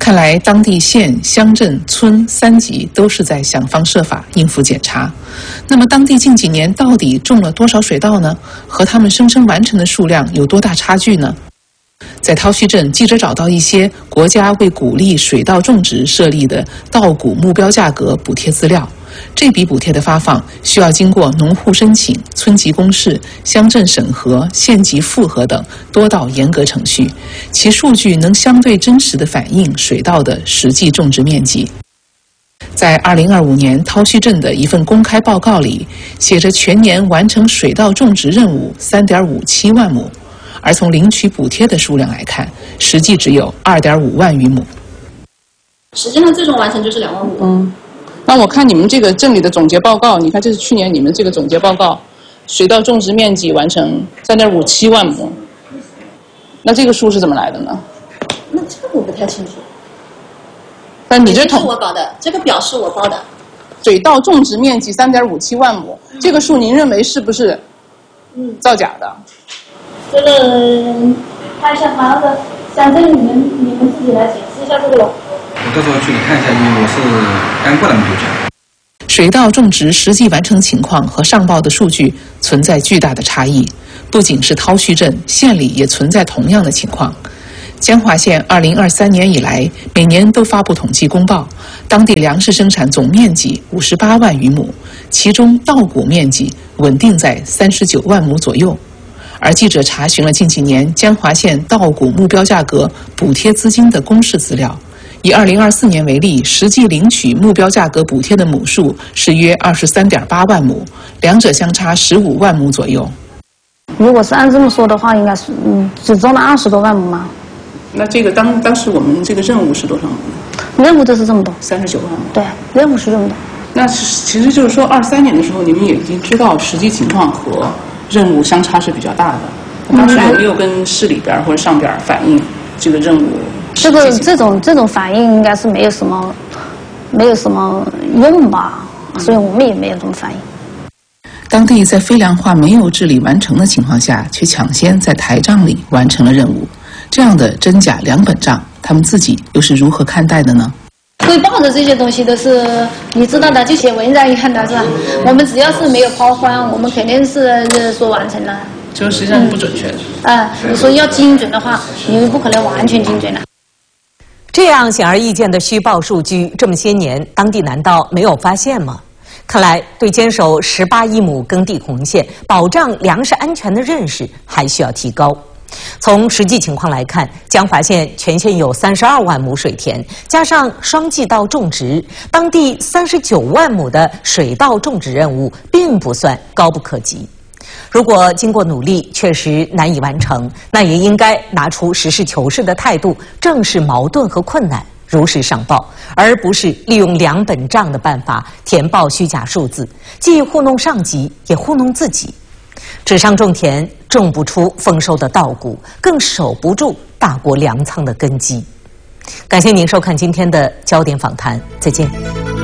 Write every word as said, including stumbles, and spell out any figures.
看来，当地县、乡镇、村三级都是在想方设法应付检查。那么，当地近几年到底种了多少水稻呢？和他们声称完成的数量有多大差距呢？在涛墟镇，记者找到一些国家为鼓励水稻种植设立的稻谷目标价格补贴资料。这笔补贴的发放需要经过农户申请、村级公示、乡镇审核、县级复核等多道严格程序，其数据能相对真实地反映水稻的实际种植面积。在二零二五年涛墟镇的一份公开报告里，写着全年完成水稻种植任务 三点五七万亩，而从领取补贴的数量来看，实际只有 二点五万余亩。 实际上最终完成就是两万亩。 嗯，那我看你们这个镇里的总结报告，你看这是去年你们这个总结报告，水稻种植面积完成 三点五七万亩，那这个数是怎么来的呢？ 那这个我不太清楚。 但你这统是我报的，这个表是我报的。 水稻种植面积 三点五七万亩，嗯、这个数您认为是不是嗯造假的？ 这个看一下，马上乡镇你们你们自己来解释一下这个了。 我到时候去看一下，因为我是刚过来没多久。 水稻种植实际完成情况和上报的数据存在巨大的差异，不仅是涛墟镇，县里也存在同样的情况。江华县二零二三年以来，每年都发布统计公报，当地粮食生产总面积五十八万余亩，其中稻谷面积稳定在三十九万亩左右。而记者查询了近几年江华县稻谷目标价格补贴资金的公示资料，以二零二四年为例，实际领取目标价格补贴的亩数是约二十三点八万亩，两者相差十五万亩左右。 如果是按这么说的话，应该是嗯，只种了二十多万亩嘛。 那这个当当时我们这个任务是多少亩？ 任务就是这么多， 三十九万亩。 对，任务是这么多。 那其实就是说，二三年的时候，你们也已经知道实际情况和任务相差是比较大的。当时有没有跟市里边或者上边反映这个任务？ 这个这种这种反应应该是没有什么没有什么用吧，所以我们也没有这么反应。 当地在非粮化没有治理完成的情况下，却抢先在台账里完成了任务，这样的真假两本账，他们自己又是如何看待的呢？ 汇报的这些东西都是你知道的，就写文章一样的是吧？我们只要是没有抛荒，我们肯定是说完成了。 这个实际上是不准确的。 啊、呃，你说要精准的话，你们不可能完全精准的。 这样显而易见的虚报数据，这么些年，当地难道没有发现吗？看来，对坚守十八亿亩耕地红线、保障粮食安全的认识还需要提高。从实际情况来看，江华县全县有三十二万亩水田，加上双季稻种植，当地三十九万亩的水稻种植任务并不算高不可及。如果经过努力确实难以完成，那也应该拿出实事求是的态度，正视矛盾和困难，如实上报，而不是利用两本账的办法填报虚假数字，既糊弄上级，也糊弄自己。纸上种田，种不出丰收的稻谷，更守不住大国粮仓的根基。感谢您收看今天的焦点访谈，再见。